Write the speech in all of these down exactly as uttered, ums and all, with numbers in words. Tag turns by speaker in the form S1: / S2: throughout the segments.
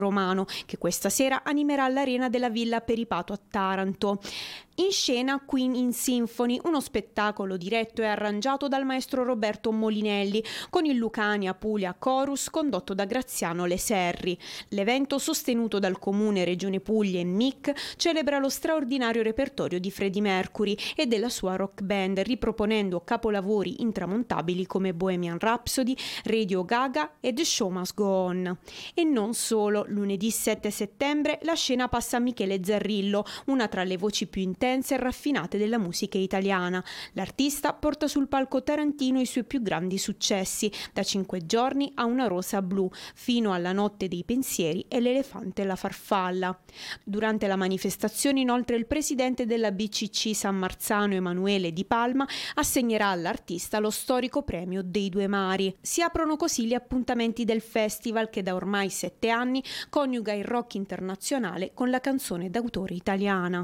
S1: romano, che questa sera animerà l'Arena della Villa Peripato a Taranto. In scena Queen in Symphony, uno spettacolo diretto e arrangiato dal maestro Roberto Molinelli, con il Lucania Puglia Chorus condotto da Graziano Leserri. L'evento, sostenuto dal Comune, Regione Puglia e M I C, celebra lo straordinario repertorio di Freddie Mercury e della sua rock band, riproponendo capolavori intramontabili come Bohemian Rhapsody, Radio Gaga e The Show Must Go On. E non solo, lunedì sette settembre la scena passa a Michele Zarrillo, una tra le voci più intense e raffinate della musica italiana. L'artista porta sul palco tarantino i suoi più grandi successi, da Cinque giorni a Una rosa blu, fino alla Notte dei pensieri e L'elefante e la farfalla. Durante la manifestazione, inoltre, il presidente della B C C San Marzano, Emanuele Di Palma, assegnerà all'artista lo storico premio dei Due Mari. Si aprono così gli appuntamenti del festival, che da ormai sette anni coniuga il rock internazionale con la canzone d'autore italiana.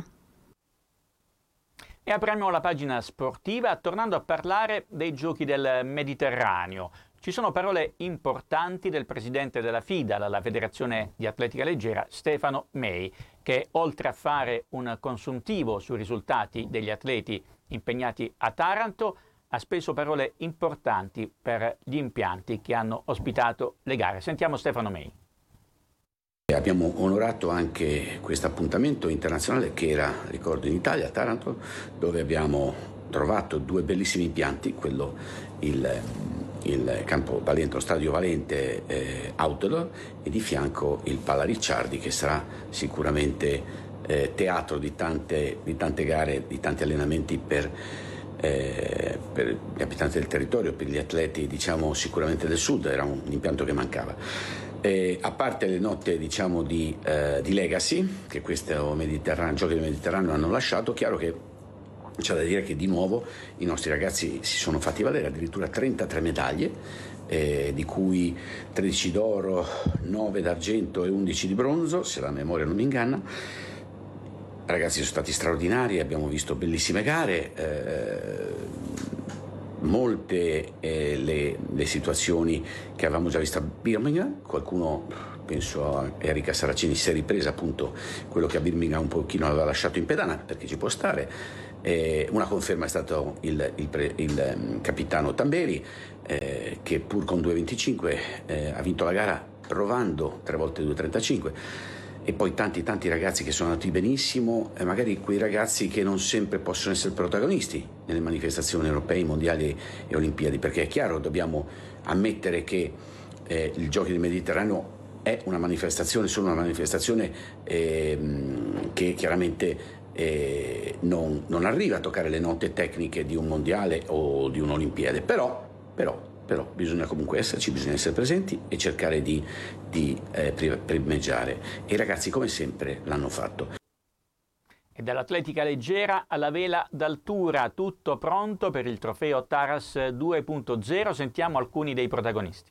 S2: E apriamo la pagina sportiva tornando a parlare dei Giochi del Mediterraneo. Ci sono parole importanti del presidente della FIDA, la Federazione di Atletica Leggera, Stefano Mei, che oltre a fare un consuntivo sui risultati degli atleti impegnati a Taranto, ha speso parole importanti per gli impianti che hanno ospitato le gare. Sentiamo Stefano Mei.
S3: Abbiamo onorato anche questo appuntamento internazionale che era, ricordo, in Italia, a Taranto, dove abbiamo trovato due bellissimi impianti, quello il, il campo Valente, lo stadio Valente eh, outdoor, e di fianco il Pala Ricciardi, che sarà sicuramente eh, teatro di tante, di tante gare, di tanti allenamenti per, eh, per gli abitanti del territorio, per gli atleti, diciamo, sicuramente del sud. Era un impianto che mancava. Eh, a parte le notte, diciamo, di, eh, di legacy che questo Mediterraneo, Giochi del Mediterraneo hanno lasciato, chiaro che c'è da dire che di nuovo i nostri ragazzi si sono fatti valere, addirittura trentatré medaglie, eh, di cui tredici d'oro, nove d'argento e undici di bronzo, se la memoria non mi inganna. I ragazzi sono stati straordinari, abbiamo visto bellissime gare, eh, molte eh, le, le situazioni che avevamo già visto a Birmingham. Qualcuno, penso a Erika Saraceni, si è ripresa appunto quello che a Birmingham un pochino aveva lasciato in pedana, perché ci può stare. Eh, una conferma è stato il, il, pre, il um, capitano Tamberi, eh, che pur con due venticinque eh, ha vinto la gara provando tre volte due trentacinque. E poi tanti tanti ragazzi che sono andati benissimo, e magari quei ragazzi che non sempre possono essere protagonisti nelle manifestazioni europee, mondiali e olimpiadi, perché è chiaro, dobbiamo ammettere che eh, il Giochi del Mediterraneo è una manifestazione, solo una manifestazione eh, che chiaramente eh, non, non arriva a toccare le note tecniche di un mondiale o di un'olimpiade, però, però Però bisogna comunque esserci, bisogna essere presenti e cercare di, di eh, primeggiare. E i ragazzi, come sempre, l'hanno fatto.
S2: E dall'atletica leggera alla vela d'altura, tutto pronto per il trofeo Taras due punto zero. Sentiamo alcuni dei protagonisti.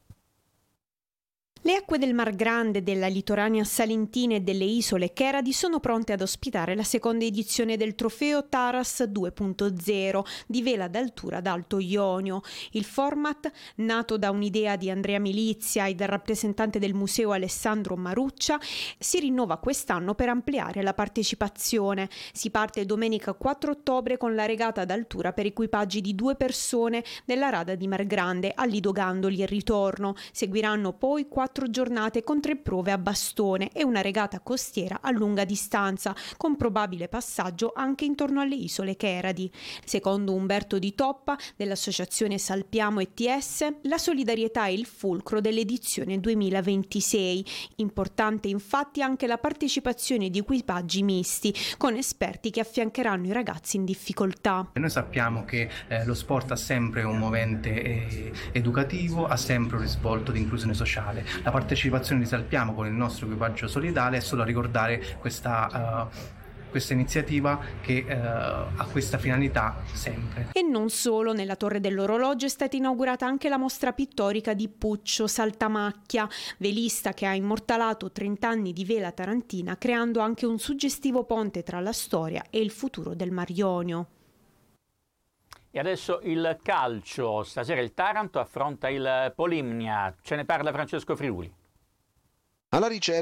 S1: Le acque del Mar Grande, della litoranea salentina e delle isole Cheradi sono pronte ad ospitare la seconda edizione del trofeo Taras due punto zero di vela d'altura ad Alto Ionio. Il format, nato da un'idea di Andrea Milizia e dal rappresentante del museo Alessandro Maruccia, si rinnova quest'anno per ampliare la partecipazione. Si parte domenica quattro ottobre con la regata d'altura per equipaggi di due persone nella rada di Mar Grande a Lido Gandoli e ritorno. Seguiranno poi quattro giornate con tre prove a bastone e una regata costiera a lunga distanza, con probabile passaggio anche intorno alle isole Cheradi. Secondo Umberto Di Toppa dell'associazione Salpiamo E T S, la solidarietà è il fulcro dell'edizione duemilaventisei. Importante infatti anche la partecipazione di equipaggi misti, con esperti che affiancheranno i ragazzi in difficoltà.
S4: Noi sappiamo che eh, lo sport ha sempre un movente eh, educativo, ha sempre un risvolto di inclusione sociale. La partecipazione di Salpiamo con il nostro equipaggio solidale è solo a ricordare questa, uh, questa iniziativa che uh, ha questa finalità sempre.
S1: E non solo, nella Torre dell'Orologio è stata inaugurata anche la mostra pittorica di Puccio Saltamacchia, velista che ha immortalato trenta anni di vela tarantina, creando anche un suggestivo ponte tra la storia e il futuro del Mar Ionio.
S2: E adesso il calcio. Stasera il Taranto affronta il Polimnia. Ce ne parla Francesco Friuli.
S5: alla ricerca